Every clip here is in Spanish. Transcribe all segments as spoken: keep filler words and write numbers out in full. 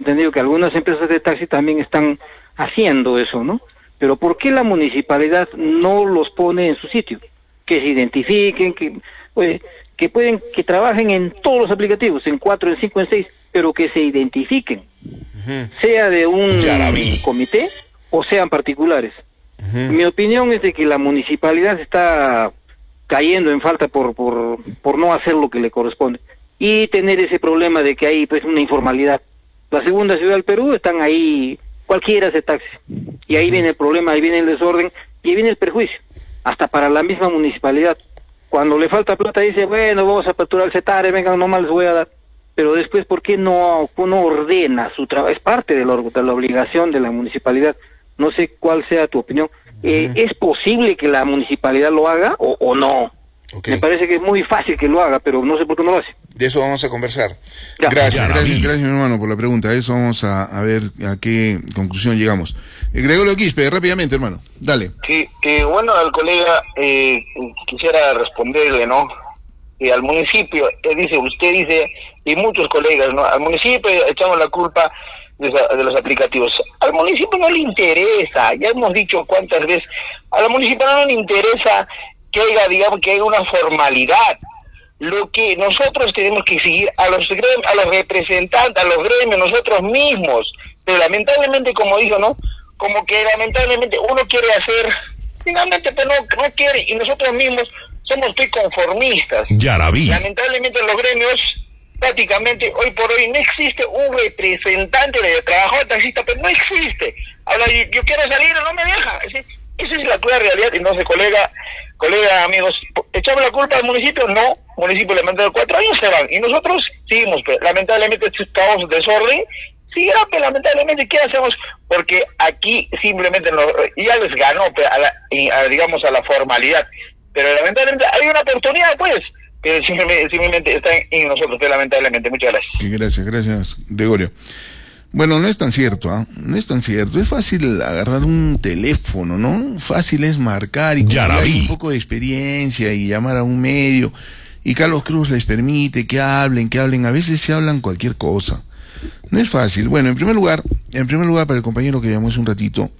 entendido que algunas empresas de taxi también están haciendo eso, ¿no? Pero ¿por qué la municipalidad no los pone en su sitio? Que se identifiquen, que, pues, que pueden, que trabajen en todos los aplicativos, en cuatro, en cinco, en seis, pero que se identifiquen, uh-huh. sea de un comité o sean particulares. Uh-huh. Mi opinión es de que la municipalidad está cayendo en falta por, por, por no hacer lo que le corresponde y tener ese problema de que hay pues una informalidad. La segunda ciudad del Perú están ahí, cualquiera hace taxi, y ahí viene el problema, ahí viene el desorden y ahí viene el perjuicio, hasta para la misma municipalidad. Cuando le falta plata dice, bueno, vamos a aperturar el CETARE, vengan, nomás les voy a dar. Pero después, ¿por qué no, no ordena su trabajo? Es parte de la, de la obligación de la municipalidad. No sé cuál sea tu opinión. Eh, uh-huh. ¿Es posible que la municipalidad lo haga o, o no? Okay. Me parece que es muy fácil que lo haga, pero no sé por qué no lo hace. De eso vamos a conversar. Ya. Gracias, gracias, gracias, mi hermano, por la pregunta. Eso vamos a, a ver a qué conclusión llegamos. Eh, Gregorio Quispe, rápidamente, hermano. Dale. Sí, eh, bueno, al colega eh, quisiera responderle, ¿no? Eh, al municipio, eh, dice, usted dice, y muchos colegas, ¿no? Al municipio echamos la culpa de, de los aplicativos. Al municipio no le interesa, ya hemos dicho cuántas veces, al municipio no le interesa que haya, digamos, que haya una formalidad. Lo que nosotros tenemos que exigir a los gremios, a los representantes, a los gremios, nosotros mismos, pero lamentablemente, como digo, ¿no? Como que lamentablemente uno quiere hacer, finalmente pero no, no quiere, y nosotros mismos somos muy conformistas. Ya la vi. Lamentablemente los gremios, prácticamente hoy por hoy no existe un representante de trabajador taxista, pero no existe. Ahora yo, yo quiero salir, no me deja. ¿Sí? Esa es la clara realidad. Y no sé, colega, colega, amigos, ¿echamos la culpa al municipio? No, el municipio le mandó cuatro años, se van. Y nosotros seguimos, pero lamentablemente estamos en desorden. Sí, pero lamentablemente, ¿qué hacemos? Porque aquí simplemente no, ya les ganó, a la, a, digamos, a la formalidad. Pero lamentablemente hay una oportunidad, pues, que simplemente, simplemente está en nosotros, pero lamentablemente. Muchas gracias. Gracias, gracias, Gregorio. Bueno, no es tan cierto, ¿ah? ¿eh? No es tan cierto. Es fácil agarrar un teléfono, ¿no? Fácil es marcar y con un poco de experiencia y llamar a un medio. Y Carlos Cruz les permite que hablen, que hablen. A veces se hablan cualquier cosa. No es fácil. Bueno, en primer lugar, en primer lugar para el compañero que llamó hace un ratito,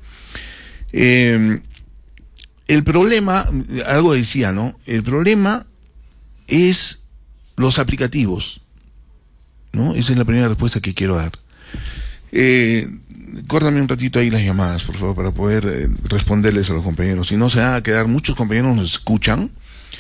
eh, el problema, algo decía, ¿no? El problema es los aplicativos, ¿no? Esa es la primera respuesta que quiero dar. Eh, córtame un ratito ahí las llamadas, por favor, para poder eh, responderles a los compañeros. Si no, se van a quedar, muchos compañeros nos escuchan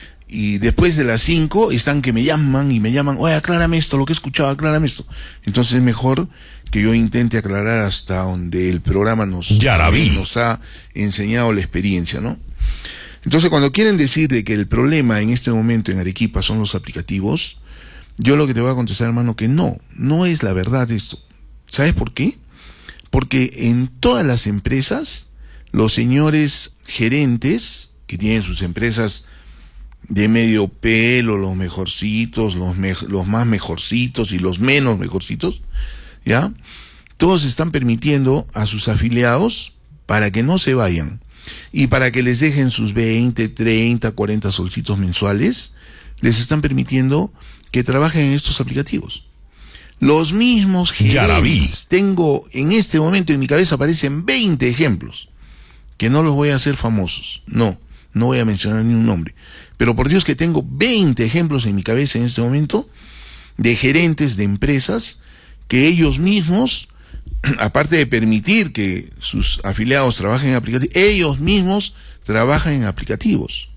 y después de las cinco están que me llaman y me llaman, oye, aclárame esto, lo que he escuchado, aclárame esto. Entonces es mejor que yo intente aclarar hasta donde el programa nos, ya la vi. nos ha enseñado la experiencia, ¿no? Entonces, cuando quieren decir de que el problema en este momento en Arequipa son los aplicativos, yo lo que te voy a contestar, hermano, que no, no es la verdad esto. ¿Sabes por qué? Porque en todas las empresas, los señores gerentes, que tienen sus empresas de medio pelo, los mejorcitos, los, me los más mejorcitos y los menos mejorcitos, ¿ya? Todos están permitiendo a sus afiliados para que no se vayan y para que les dejen sus veinte, treinta, cuarenta solcitos mensuales, les están permitiendo que trabajen en estos aplicativos. Los mismos gerentes, ya la vi. Tengo en este momento en mi cabeza aparecen veinte ejemplos, que no los voy a hacer famosos, no, no voy a mencionar ni un nombre, pero por Dios que tengo veinte ejemplos en mi cabeza en este momento, de gerentes de empresas, que ellos mismos, aparte de permitir que sus afiliados trabajen en aplicativos, ellos mismos trabajan en aplicativos.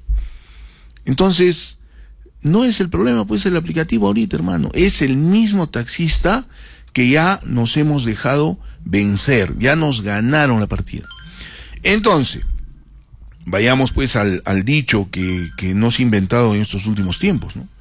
Entonces, no es el problema, pues, el aplicativo ahorita, hermano. Es el mismo taxista que ya nos hemos dejado vencer, ya nos ganaron la partida. Entonces, vayamos pues al, al dicho que, que nos ha inventado en estos últimos tiempos, ¿no?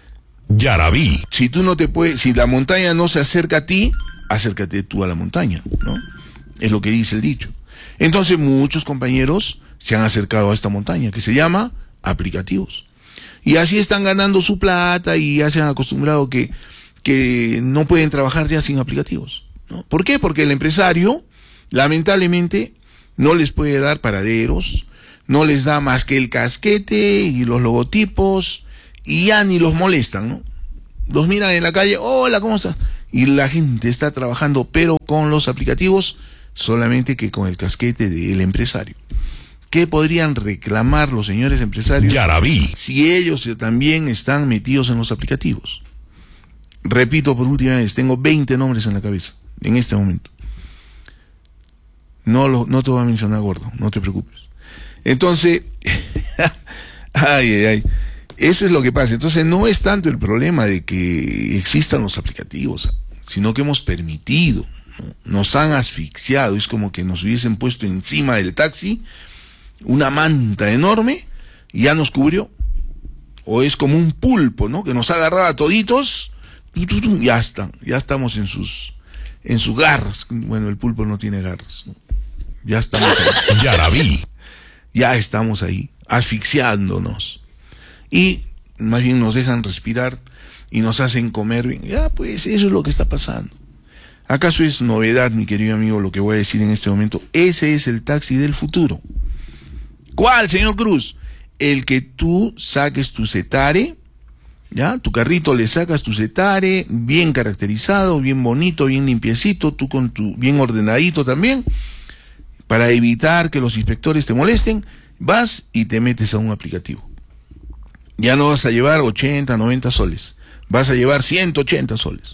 Ya la vi. Si tú no te puedes, si la montaña no se acerca a ti, acércate tú a la montaña, ¿no? Es lo que dice el dicho. Entonces, muchos compañeros se han acercado a esta montaña, que se llama aplicativos. Y así están ganando su plata y ya se han acostumbrado que, que no pueden trabajar ya sin aplicativos, ¿no? ¿Por qué? Porque el empresario, lamentablemente, no les puede dar paraderos, no les da más que el casquete y los logotipos, y ya ni los molestan, ¿no? Los miran en la calle, hola, ¿cómo estás? y la gente está trabajando, pero con los aplicativos solamente que con el casquete del empresario. ¿Qué podrían reclamar los señores empresarios Yarabí si ellos también están metidos en los aplicativos? Repito por última vez, tengo veinte nombres en la cabeza en este momento. No, lo, no te voy a mencionar, gordo, no te preocupes. Entonces, ay, ay, ay, eso es lo que pasa. Entonces no es tanto el problema de que existan los aplicativos, sino que hemos permitido, ¿no? Nos han asfixiado, es como que nos hubiesen puesto encima del taxi una manta enorme y ya nos cubrió. O es como un pulpo, ¿no? Que nos ha agarrado a toditos, ya están, ya estamos en sus, en sus garras. Bueno, el pulpo no tiene garras, ¿no? Ya estamos ahí. Yarabí. Ya estamos ahí, asfixiándonos. Y más bien nos dejan respirar y nos hacen comer bien. Ya, pues eso es lo que está pasando. ¿Acaso es novedad, mi querido amigo, lo que voy a decir en este momento? Ese es el taxi del futuro. ¿Cuál, señor Cruz? El que tú saques tu cetare, ¿ya? Tu carrito le sacas tu cetare, bien caracterizado, bien bonito, bien limpiecito, tú con tu, bien ordenadito también, para evitar que los inspectores te molesten, vas y te metes a un aplicativo. Ya no vas a llevar ochenta, noventa soles, vas a llevar ciento ochenta soles.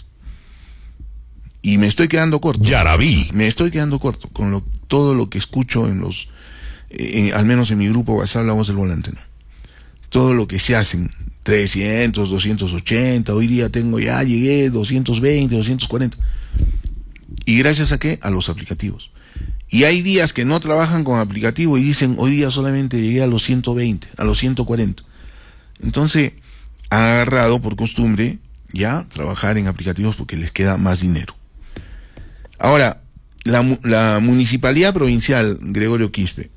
Y me estoy quedando corto. Yarabí. Me estoy quedando corto con lo, todo lo que escucho en los, eh, al menos en mi grupo WhatsApp, La Voz del Volante, ¿no? Todo lo que se hacen, trescientos, doscientos ochenta, hoy día tengo ya, llegué doscientos veinte, doscientos cuarenta. ¿Y gracias a qué? A los aplicativos. Y hay días que no trabajan con aplicativo y dicen, hoy día solamente llegué a los ciento veinte, a los ciento cuarenta. Entonces, han agarrado por costumbre ya trabajar en aplicativos porque les queda más dinero. Ahora, la, la Municipalidad Provincial, Gregorio Quispe,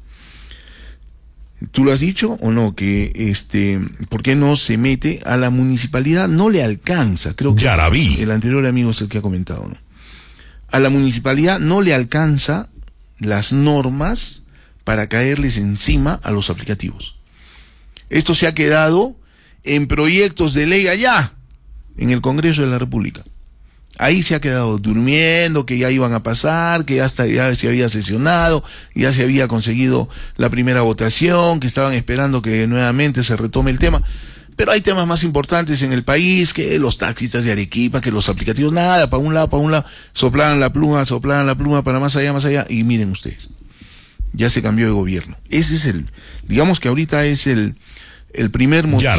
¿tú lo has dicho o no? Que, este, ¿por qué no se mete a la municipalidad? No le alcanza, creo que Yarabí. El anterior amigo es el que ha comentado, ¿no? A la municipalidad no le alcanza las normas para caerles encima a los aplicativos. Esto se ha quedado en proyectos de ley allá, en el Congreso de la República. Ahí se ha quedado durmiendo, que ya iban a pasar, que ya, hasta, ya se había sesionado, ya se había conseguido la primera votación, que estaban esperando que nuevamente se retome el tema. Pero hay temas más importantes en el país, que los taxistas de Arequipa, que los aplicativos, nada, para un lado, para un lado, soplaban la pluma, soplaban la pluma para más allá, más allá, y miren ustedes, ya se cambió de gobierno. Ese es el, digamos que ahorita es el, el primer motivo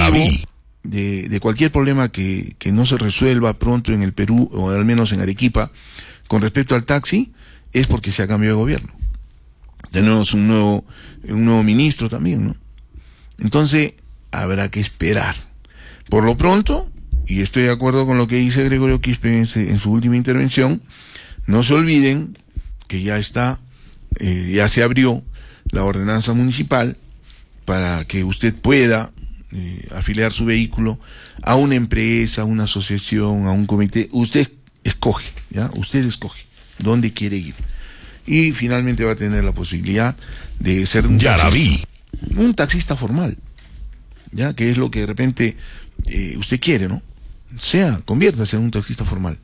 de, de cualquier problema que, que no se resuelva pronto en el Perú, o al menos en Arequipa, con respecto al taxi, es porque se ha cambiado de gobierno. Tenemos un nuevo, un nuevo ministro también, ¿no? Entonces, habrá que esperar. Por lo pronto, y estoy de acuerdo con lo que dice Gregorio Quispe en, ese, en su última intervención, no se olviden que ya está, eh, ya se abrió la ordenanza municipal para que usted pueda eh, afiliar su vehículo a una empresa, a una asociación, a un comité. Usted escoge, ¿ya? Usted escoge dónde quiere ir. Y finalmente va a tener la posibilidad de ser un taxista, un taxista formal, ya, que es lo que de repente eh, usted quiere, ¿no? Sea, conviértase en un taxista formal.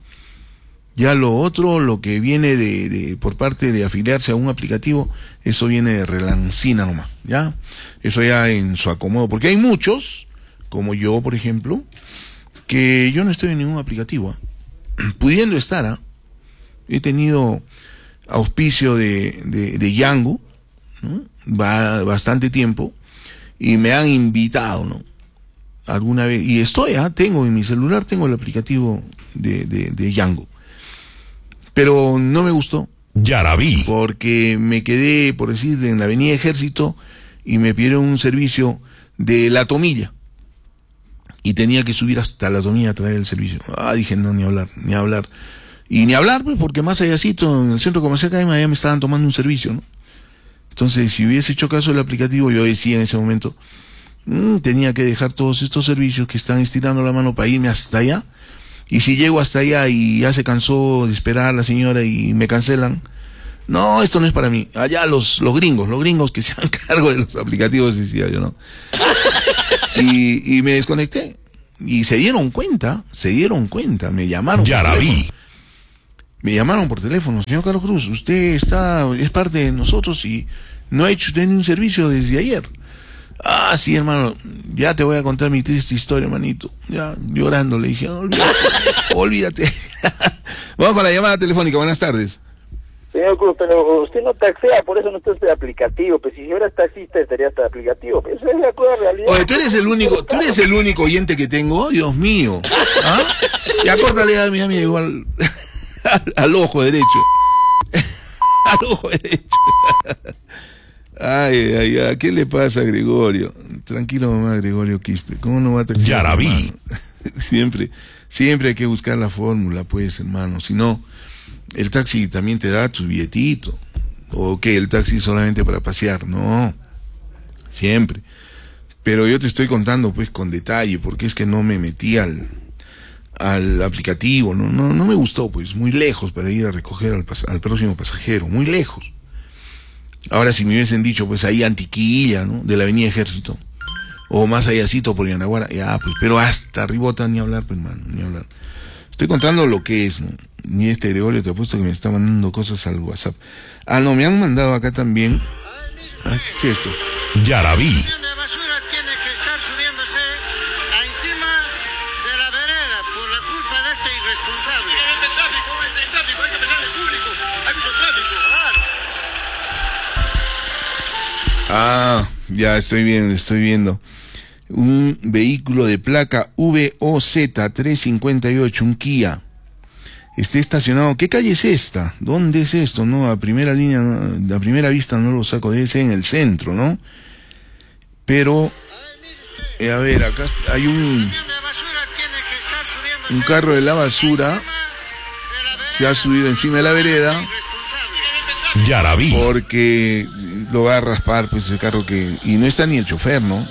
Ya lo otro, lo que viene de, de por parte de afiliarse a un aplicativo, eso viene de relancina nomás, ¿ya? Eso ya en su acomodo, porque hay muchos, como yo, por ejemplo, que yo no estoy en ningún aplicativo, ¿eh? Pudiendo estar, ¿eh? He tenido auspicio de, de, de Yango, ¿no? Va bastante tiempo, y me han invitado, ¿no? Alguna vez, y estoy, ¿eh? Tengo en mi celular, tengo el aplicativo de, de, de Yango, pero no me gustó. Yarabí. Porque me quedé, por decir, en la avenida Ejército y me pidieron un servicio de La Tomilla y tenía que subir hasta La Tomilla a traer el servicio. Ah, dije, no, ni hablar, ni hablar. Y ni hablar, pues, porque más allácito, en el centro comercial acá, ya me estaban tomando un servicio, ¿no? Entonces, si hubiese hecho caso del aplicativo, yo decía en ese momento, mmm, tenía que dejar todos estos servicios que están estirando la mano para irme hasta allá. Y si llego hasta allá y ya se cansó de esperar a la señora y me cancelan, no, esto no es para mí. Allá los, los gringos, los gringos que se hagan cargo de los aplicativos, decía yo, ¿no? Y, y me desconecté. Y se dieron cuenta, se dieron cuenta, me llamaron. Yarabí. Me llamaron por teléfono, señor Carlos Cruz, usted está, es parte de nosotros y no ha hecho usted ni un servicio desde ayer. Ah, sí, hermano, ya te voy a contar mi triste historia, hermanito. Ya, llorando, le dije, olvídate, olvídate. Vamos con la llamada telefónica, buenas tardes. Señor Cruz, pero usted no taxea, por eso no está este aplicativo. Pues si fuera taxista estaría este aplicativo. Pero esa es la cruda realidad. Oye, tú eres el único, tú eres el único oyente que tengo, Dios mío. ¿Ah? Ya córtale a mi amigo igual al, al ojo derecho. Al ojo derecho. Ay, ay, ay, ¿qué le pasa a Gregorio? Tranquilo, mamá, Gregorio Quispe. ¿Cómo no va a taxar? Ya la vi. Siempre, siempre hay que buscar la fórmula, pues, hermano. Si no, el taxi también te da tu billetito. ¿O qué? El taxi solamente para pasear. No, siempre. Pero yo te estoy contando, pues, con detalle, porque es que no me metí al, al aplicativo. No, no, no me gustó, pues, muy lejos para ir a recoger al, pas- al próximo pasajero. Muy lejos. Ahora, si me hubiesen dicho, pues, ahí Antiquilla, ¿no? De la Avenida Ejército. O más allácito por Yanaguara. Ya, pues, pero hasta Ribota ni hablar, pues, hermano, ni hablar. Estoy contando lo que es, ¿no? Ni este Gregorio, te apuesto que me está mandando cosas al WhatsApp. Ah, no, me han mandado acá también. Ah, ¿qué es esto? Ya la vi. El camión de basura tiene que estar subiéndose a encima de la vereda por la culpa de este irresponsable. El tráfico, el tráfico, hay que pensar en el público. Hay mucho tráfico. Claro. Ah, ya estoy viendo, estoy viendo. Un vehículo de placa V O Z trescientos cincuenta y ocho, un Kia. Está estacionado. ¿Qué calle es esta? ¿Dónde es esto? No, a primera línea, no, a primera vista no lo saco. Debe ser en el centro, ¿no? Pero, eh, a ver, acá hay un, un carro de la basura. Se ha subido encima de la vereda. Ya la vi. Porque lo va a raspar, pues, ese carro que... Y no está ni el chofer, ¿no?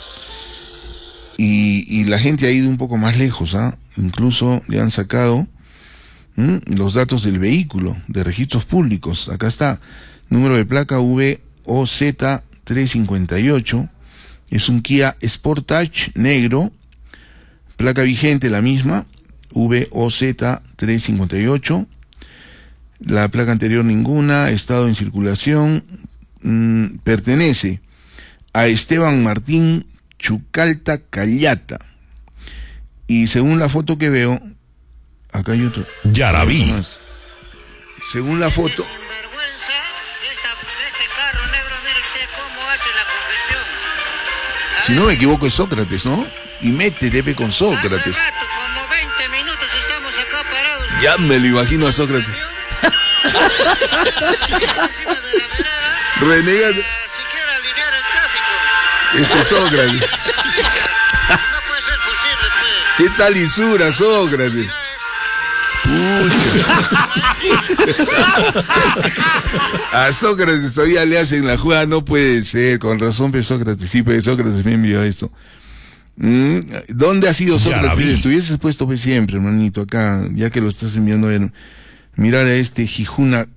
Y, y la gente ha ido un poco más lejos, ¿ah? Incluso le han sacado... ¿Mm? los datos del vehículo, de registros públicos. Acá está, número de placa V O Z trescientos cincuenta y ocho, es un Kia Sportage negro, placa vigente la misma, V O Z trescientos cincuenta y ocho, la placa anterior ninguna, estado en circulación, mmm, pertenece a Esteban Martín Chucalta Callata, y según la foto que veo, acá hay otro. Ya la vi. Según la foto. Sinvergüenza de, esta, de este carro negro, mire usted cómo hace la congestión. A Si ver, no me equivoco es Sócrates, ¿no? Y mete debe con Sócrates. hace rato, como veinte minutos estamos acá parados. Ya me lo imagino a Sócrates. Encima de la vereda. Renegando. Para siquiera aliviar el tráfico. Este es Sócrates. No puede ser posible, pues. ¿Qué tal lisura, Sócrates? A Sócrates todavía le hacen la jugada, no puede ser, con razón, pues Sócrates, sí, pues Sócrates me envió esto. ¿Mm? ¿Dónde ha sido Sócrates? Estuvieses puesto pues siempre, hermanito, acá, ya que lo estás enviando a ver, mirar a este Jijuna,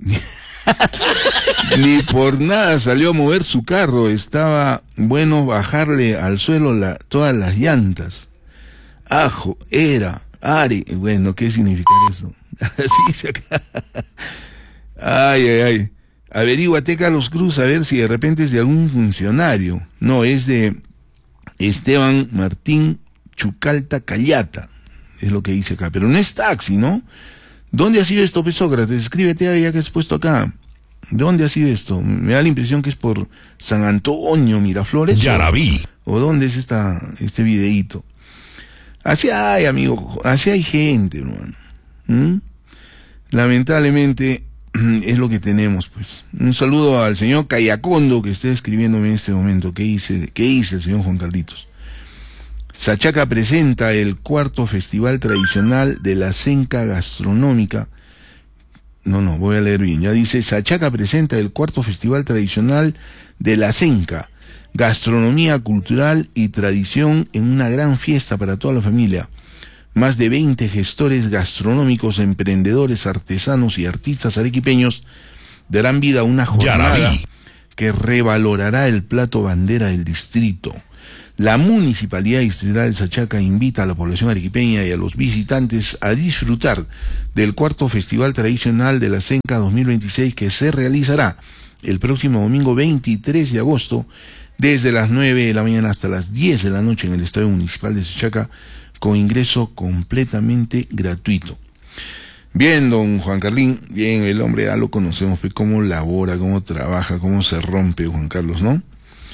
ni por nada salió a mover su carro, estaba bueno bajarle al suelo la, todas las llantas. Ajo, era, are, bueno, ¿qué significa eso? Así dice acá. Ay, ay, ay. Averíguate, Carlos Cruz, a ver si de repente es de algún funcionario. No, es de Esteban Martín Chucalta Callata, es lo que dice acá. Pero no es taxi, ¿no? ¿Dónde ha sido esto, pues, Sócrates? Escríbete ya que has puesto acá. ¿Dónde ha sido esto? Me da la impresión que es por San Antonio, Miraflores. Ya la vi. ¿O dónde es esta, este videíto? Así hay, amigo, así hay gente, hermano. ¿Mm? Lamentablemente es lo que tenemos, pues. Un saludo al señor Cayacondo que está escribiéndome en este momento. ¿Qué dice, qué dice el señor Juan Carlitos? Sachaca presenta el cuarto festival tradicional de la Senca Gastronómica. No, no, voy a leer bien. Ya dice, Sachaca presenta el cuarto festival tradicional de la Senca. Gastronomía cultural y tradición en una gran fiesta para toda la familia. Más de veinte gestores gastronómicos, emprendedores, artesanos y artistas arequipeños darán vida a una jornada que revalorará el plato bandera del distrito. La Municipalidad Distrital de Sachaca invita a la población arequipeña y a los visitantes a disfrutar del cuarto Festival Tradicional de la Senca dos mil veintiséis, que se realizará el próximo domingo veintitrés de agosto desde las nueve de la mañana hasta las diez de la noche en el Estadio Municipal de Sachaca, con ingreso completamente gratuito. Bien, don Juan Carlín, bien, el hombre ya lo conocemos, pues cómo labora, cómo trabaja, cómo se rompe Juan Carlos, ¿no?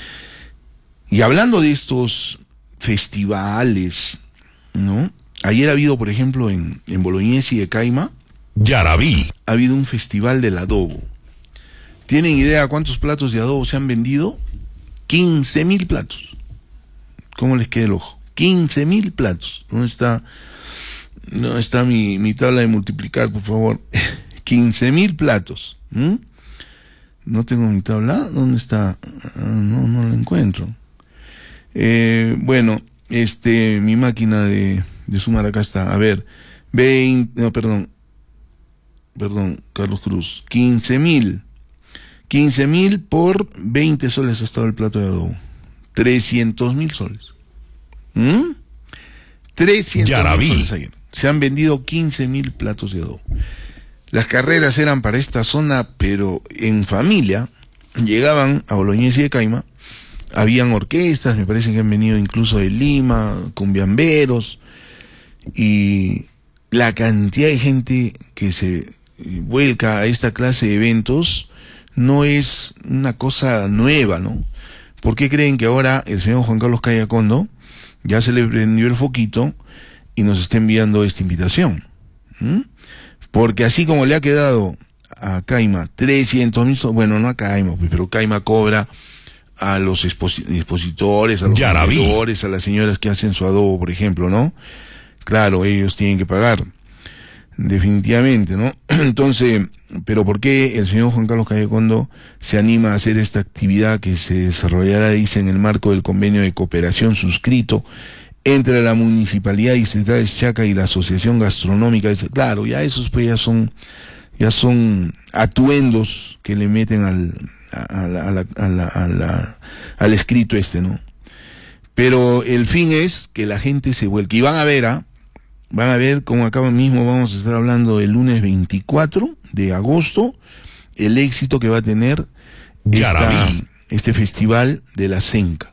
Y hablando de estos festivales, ¿no? Ayer ha habido, por ejemplo, en, en Bolognesi de Caima, Yarabí, ha habido un festival del adobo. ¿Tienen idea cuántos platos de adobo se han vendido? quince mil platos. ¿Cómo les queda el ojo? quince mil platos. ¿Dónde está, no está mi, mi tabla de multiplicar, por favor? quince mil platos. ¿Mm? No tengo mi tabla. ¿Dónde está? Ah, no, no la encuentro. Eh, bueno, este, mi máquina de, de sumar acá está. A ver, veinte, no, perdón, perdón, Carlos Cruz, quince mil, quince mil por veinte soles ha estado el plato de adobo, trescientos mil soles, ¿Mm? trescientos mil soles ayer, se han vendido quince mil platos de adobo. Las carreras eran para esta zona, pero en familia, llegaban a Bolognesi de Caima. Habían orquestas, me parece que han venido incluso de Lima, cumbiamberos, y la cantidad de gente que se vuelca a esta clase de eventos no es una cosa nueva, ¿no? ¿Por qué creen que ahora el señor Juan Carlos Cayacondo ya se le prendió el foquito y nos está enviando esta invitación? ¿Mm? Porque así como le ha quedado a Caima trescientos mil, bueno, no a Caima, pero Caima cobra a los expositores, a los vendedores, a las señoras que hacen su adobo, por ejemplo, ¿no? Claro, ellos tienen que pagar, definitivamente, ¿no? Entonces, pero ¿por qué el señor Juan Carlos Cayacondo se anima a hacer esta actividad que se desarrollará, dice, en el marco del convenio de cooperación suscrito entre la Municipalidad Distrital de Sachaca y la Asociación Gastronómica? Claro, ya esos pues ya son, ya son atuendos que le meten al A la, a la, a la, a la, al escrito este, ¿no? Pero el fin es que la gente se vuelque. Y van a ver, ¿ah? Van a ver, como acá mismo vamos a estar hablando el lunes veinticuatro de agosto, el éxito que va a tener esta, este festival de la Senca,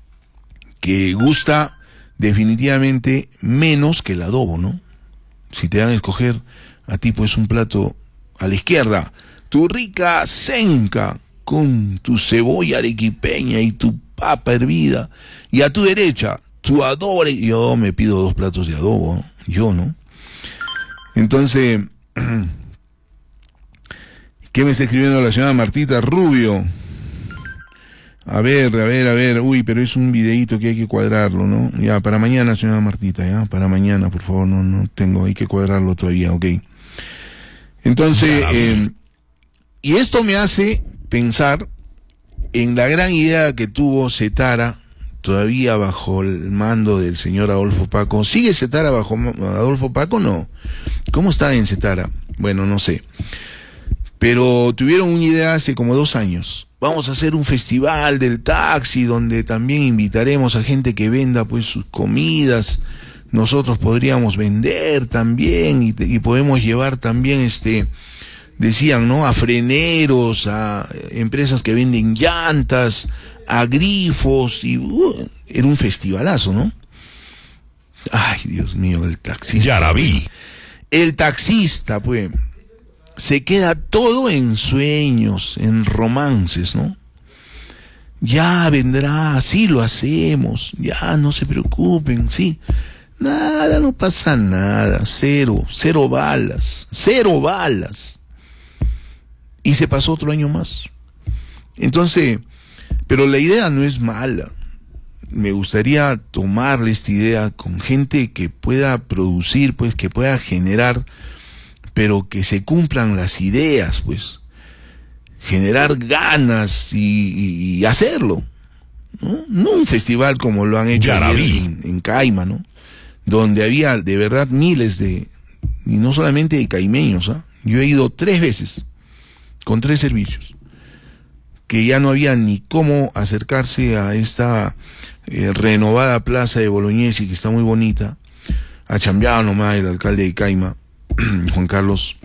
que gusta definitivamente menos que el adobo, ¿no? Si te dan a escoger, a ti pues un plato a la izquierda, tu rica Senca, con tu cebolla arequipeña y tu papa hervida, y a tu derecha, tu adobo. Yo me pido dos platos de adobo, yo, ¿no? Entonces, ¿qué me está escribiendo la señora Martita Rubio? A ver, a ver, a ver, uy, pero es un videíto que hay que cuadrarlo, ¿no? Ya, para mañana, señora Martita, ya, para mañana, por favor, no, no tengo, hay que cuadrarlo todavía, ok. Entonces, eh, y esto me hace pensar en la gran idea que tuvo Cetara, todavía bajo el mando del señor Adolfo Paco. ¿Sigue Cetara bajo Adolfo Paco? No. ¿Cómo está en Cetara? Bueno, no sé. Pero tuvieron una idea hace como dos años. Vamos a hacer un festival del taxi donde también invitaremos a gente que venda pues sus comidas. Nosotros podríamos vender también y, y podemos llevar también este... decían, ¿no? A freneros, a empresas que venden llantas, a grifos, y uh, era un festivalazo, ¿no? Ay, Dios mío, el taxista. Ya la vi. El taxista, pues, se queda todo en sueños, en romances, ¿no? Ya vendrá, sí lo hacemos, ya no se preocupen, sí. Nada, no pasa nada, cero, cero balas, cero balas. Y se pasó otro año más. Entonces, pero la idea no es mala. Me gustaría tomarle esta idea con gente que pueda producir, pues, que pueda generar, pero que se cumplan las ideas, pues. Generar ganas y, y hacerlo, ¿no? No un festival como lo han hecho en, en Caima, ¿no? Donde había de verdad miles de, y no solamente de caimeños, ¿ah? Yo he ido tres veces, con tres servicios, que ya no había ni cómo acercarse a esta eh, renovada plaza de Bolognesi, que está muy bonita. Ha chambeado nomás el alcalde de Caima, Juan Carlos.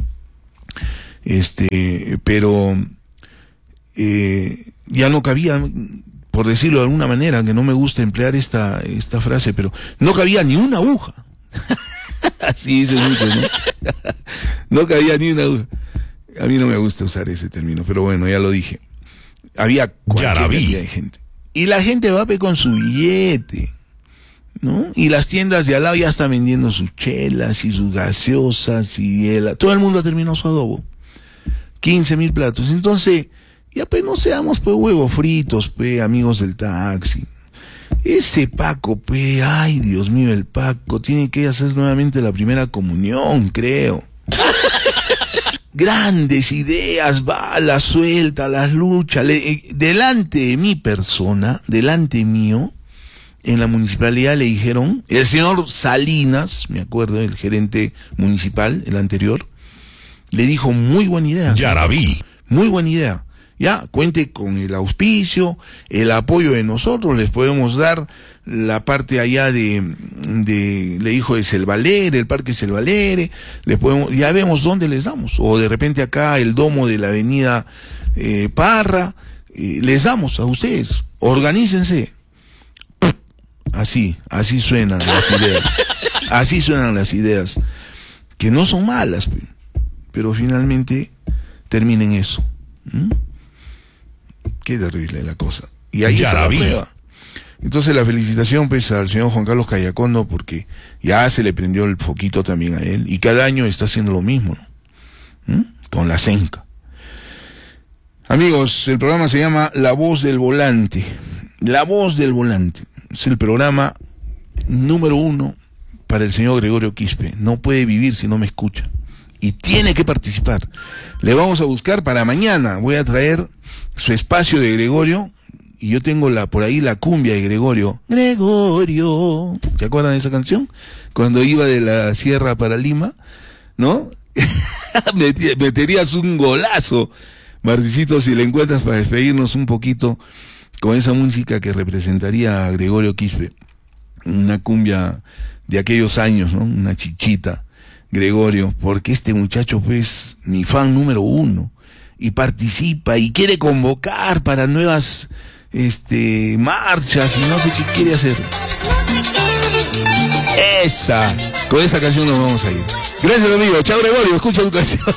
Este, pero eh, ya no cabía, por decirlo de alguna manera, que no me gusta emplear esta, esta frase, pero no cabía ni una aguja. Así dicen muchos, ¿no? No cabía ni una aguja. A mí no me gusta usar ese término, pero bueno, ya lo dije. Había cualquier cantidad de gente. Y la gente va con su billete, ¿no? Y las tiendas de al lado ya están vendiendo sus chelas y sus gaseosas y el... todo el mundo terminó su adobo. quince mil platos. Entonces, ya pues no seamos pues huevos fritos, pues, amigos del taxi. Ese Paco, pues, ay, Dios mío, el Paco tiene que hacer nuevamente la primera comunión, creo. Grandes ideas, balas sueltas, las luchas. Le, delante de mi persona, delante mío, en la municipalidad le dijeron, el señor Salinas, me acuerdo, el gerente municipal, el anterior, le dijo, muy buena idea. Yaraví. Muy buena idea. Ya, cuente con el auspicio, el apoyo de nosotros, les podemos dar la parte allá de, de le dijo de Selvalere, el parque Selvalere, les podemos, ya vemos dónde les damos, o de repente acá el domo de la avenida eh, Parra, eh, les damos a ustedes, organícense. Así, así suenan las ideas, así suenan las ideas, que no son malas, pero finalmente terminen eso. ¿Mm? Qué terrible la cosa. Y ahí está la prueba. Entonces la felicitación pues al señor Juan Carlos Cayacondo, porque ya se le prendió el foquito también a él, y cada año está haciendo lo mismo, ¿no? ¿Mm? Con la Senca. Amigos, el programa se llama La Voz del Volante. La Voz del Volante. Es el programa número uno para el señor Gregorio Quispe. No puede vivir si no me escucha. Y tiene que participar. Le vamos a buscar para mañana. Voy a traer su espacio de Gregorio. Y yo tengo la por ahí la cumbia de Gregorio. Gregorio. ¿Te acuerdan de esa canción? Cuando iba de la sierra para Lima, ¿no? Meterías un golazo, Marticito, si le encuentras, para despedirnos un poquito con esa música que representaría a Gregorio Quispe. Una cumbia de aquellos años, ¿no? Una chichita. Gregorio, porque este muchacho pues mi fan número uno y participa y quiere convocar para nuevas este marchas y no sé qué quiere hacer. Esa, con esa canción nos vamos a ir. Gracias amigo, chao Gregorio, escucha tu canción.